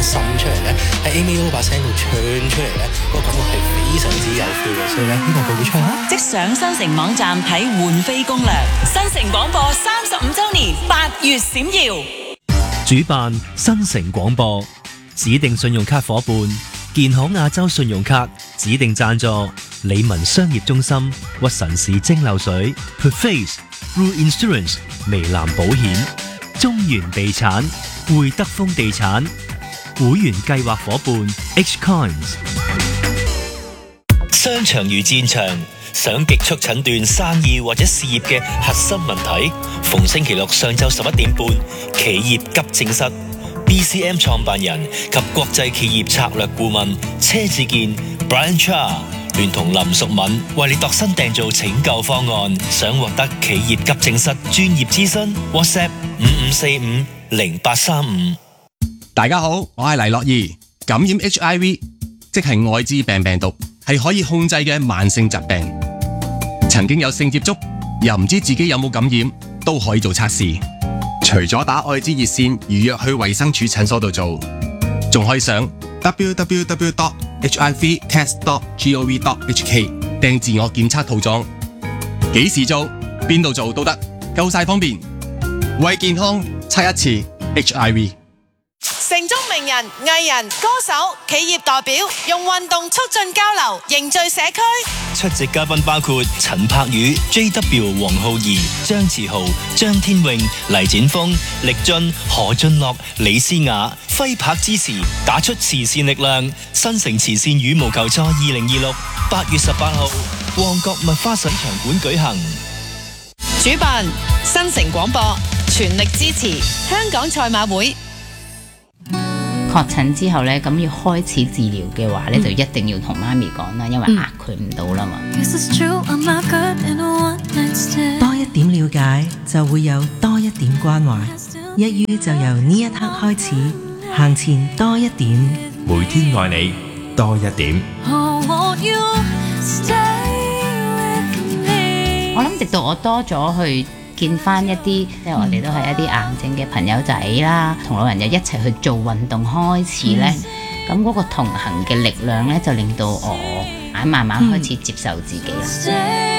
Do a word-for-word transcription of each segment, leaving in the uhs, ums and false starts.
滲出嚟咧，喺 Amy Lo 把聲度唱出嚟咧，嗰個感覺係非常之有 feel 嘅，所以咧希望佢會唱啦。 即上新城網站睇換飛攻略，新城廣播三十五週年八月閃耀， 主辦新城廣播，指定信用卡伙伴建行亞洲信用卡，指定贊助理文商業中心、屈臣氏蒸餾水、Perface、Blue Insurance、微藍保險、中原地產、匯德豐地產，會員計劃伙伴 H Coins。商場如戰場，想極速診斷生意或者事業嘅核心問題，逢星期六上晝十一點半，企業急症室 B C M 創辦人及國際企業策略顧問車志健 Brian Cha 聯同林淑敏為你度身訂造拯救方案。想獲得企業急症室專業諮詢 WhatsApp 五五四五零八三五。 大家好，我係黎樂兒。感染 H I V 即係愛滋病病毒，係可以控制嘅慢性疾病。曾經有性接觸又唔知自己有冇感染，都可以做測試。除咗打愛滋熱線預約去衛生署診所度做，仲可以上 w w w dot h i v test dot gov dot h k 訂自我檢測套裝。幾時做邊度做都得，夠晒方便。為健康測一次 H I V。 城中名人、藝人、歌手、企業代表用運動促進交流，凝聚社區。 出席嘉賓包括陳柏宇、J W、黃浩儀、張志豪、張天穎、黎展峰、力俊、何俊樂、李思雅，揮拍支持，打出慈善力量。新城慈善羽毛球賽二零二六八月十八號，旺角麥花臣場館舉行。 主辦新城廣播，全力支持香港賽馬會。 確診之後咧，咁要開始治療嘅話咧，就一定要同媽咪講啦，因為呃佢唔到啦嘛。 多一點了解，就會有多一點關懷。一於就由呢一刻開始，行前多一點， 每天愛你多一點。 我諗直到我多咗去見翻一啲，即係我哋都係一啲癌症嘅朋友仔啦，同老人家一齊去做運動開始咧，咁嗰、嗯、個同行嘅力量咧，就令到我慢慢開始接受自己啦。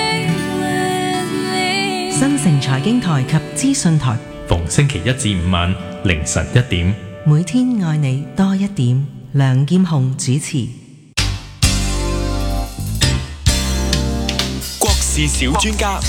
嗯、新城財經台及資訊台， 逢星期一至五晚凌晨一點， 每天愛你多一點。梁劍虹主持。 國事小專家。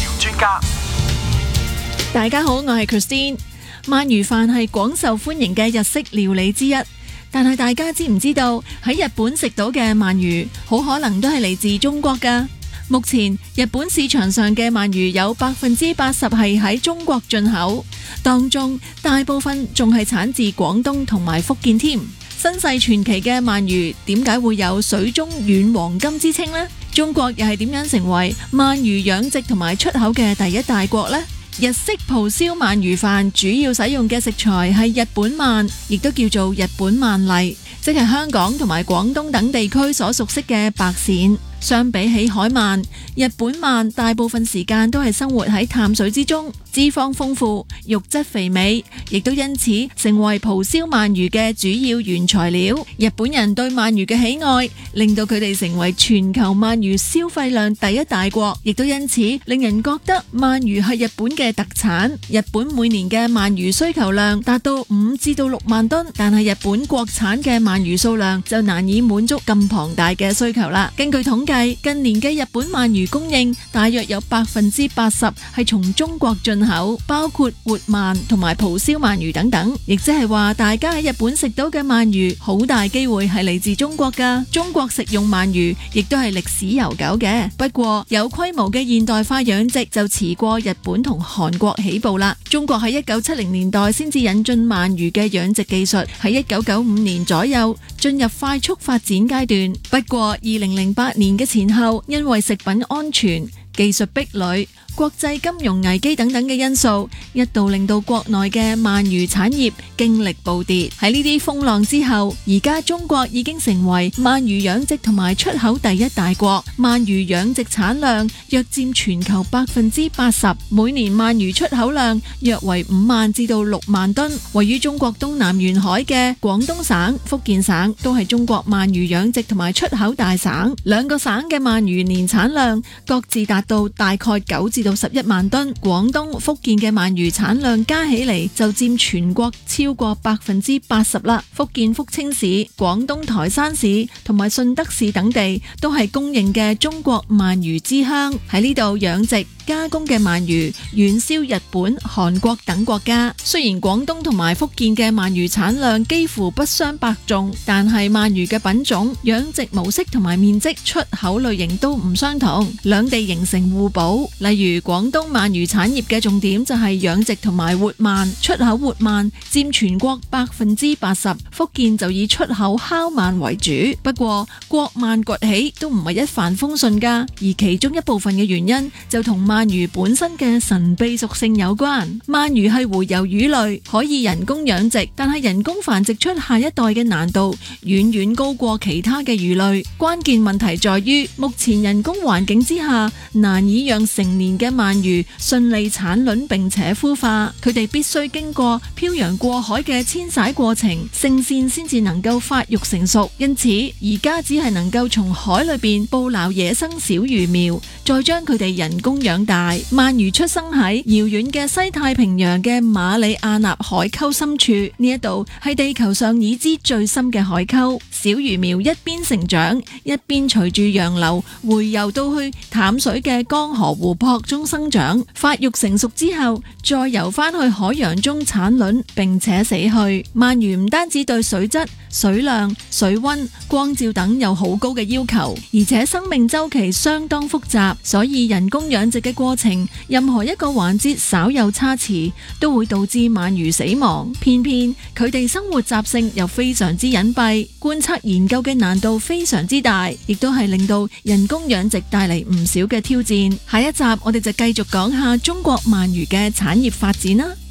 大家好，我係 Christine。鰻魚飯係廣受歡迎嘅日式料理之一，但係大家知唔知道喺日本食到嘅鰻魚好可能都係嚟自中國㗎？目前日本市場上嘅鰻魚有百分之八十係喺中國進口，當中大部分仲係產自廣東同埋福建添。身世傳奇嘅鰻魚點解會有水中軟黃金之稱呢？中國又係點樣成為鰻魚養殖同埋出口嘅第一大國呢？日式蒲燒鰻魚飯主要使用嘅食材係日本鰻，亦都叫做日本鰻麗，即係香港同埋廣東等地區所熟悉嘅白鱔。相比起海鰻，日本鰻大部分時間都係生活喺淡水之中，脂肪豐富，肉質肥美，亦都因此成為蒲燒鰻魚嘅主要原材料。日本人對鰻魚嘅喜愛，令到佢哋成為全球鰻魚消費量第一大國，亦都因此令人覺得鰻魚係日本嘅特產。日本每年嘅鰻魚需求量達到五至到六萬噸，但係日本國產嘅鰻魚數量就難以滿足咁龐大嘅需求啦。根據統計，近年嘅日本鰻魚供應大約有百分之八十係從中國進口，包括活鰻同埋蒲燒鰻魚等等，亦即係話大家喺日本食到嘅鰻魚好大機會係嚟自中國噶。中國食用鰻魚亦都係歷史悠久嘅，不過有規模嘅現代化養殖就遲過日本同韓國起步啦。中國喺一九七零年代先至引進鰻魚嘅養殖技術，喺一九九五年左右進入快速發展階段。不過二零零八年嘅前後，因為食品安全、技術壁壘、 國際金融危機等等嘅因素，一度令到國內嘅鰻魚產業經歷暴跌。喺呢啲風浪之後，而家中國已經成為鰻魚養殖同埋出口第一大國，鰻魚養殖產量約佔全球百分之八十，每年鰻魚出口量約為五萬至到六萬噸。位於中國東南沿海嘅廣東省、福建省都係中國鰻魚養殖同埋出口大省，兩個省嘅鰻魚年產量各自達到大概九至到十一萬噸。廣東、福建嘅鰻魚產量加起嚟就佔全國超過百分之八十啦。福建福清市、廣東台山市同埋順德市等地都係公認嘅中國鰻魚之鄉，喺呢度養殖加工嘅鰻魚遠銷日本、韓國等國家。雖然廣東同埋福建嘅鰻魚產量幾乎不相伯仲，但係鰻魚嘅品種、養殖模式同埋面積、出口類型都唔相同，兩地形成互補。例如廣東鰻魚產業嘅重點就係養殖同埋活鰻，出口活鰻佔全國百分之八十，福建就以出口烤鰻為主。不過國鰻崛起都唔係一帆風順噶，而其中一部分嘅原因就同鰻魚本身嘅神秘屬性有關。鰻魚係洄游魚類，可以人工養殖，但係人工繁殖出下一代嘅難度遠遠高過其他嘅魚類。關鍵問題在於目前人工環境之下，難以讓成年嘅鰻魚順利產卵並且孵化，佢哋必須經過漂洋過海嘅遷徙過程，性腺先至能夠發育成熟。因此而家只係能夠從海裏邊捕撈野生小魚苗，再將佢哋人工養大。鰻魚出生喺遙遠嘅西太平洋嘅馬里亞納海溝深處，呢一度係地球上已知最深嘅海溝。小魚苗一邊成長，一邊隨住洋流洄游到去淡水嘅江河湖泊中生長，發育成熟之後再游翻去海洋中產卵並且死去。鰻魚唔單止對水質、水量、水溫、光照等有好高嘅要求，而且生命週期相當複雜，所以人工養殖嘅過程，任何一個環節稍有差池，都會導致鰻魚死亡。偏偏佢哋生活習性又非常之隱蔽，觀測研究嘅難度非常之大，亦都係令到人工養殖帶嚟唔少嘅挑戰。下一集我哋就繼續講下中國鰻魚嘅產業發展啦。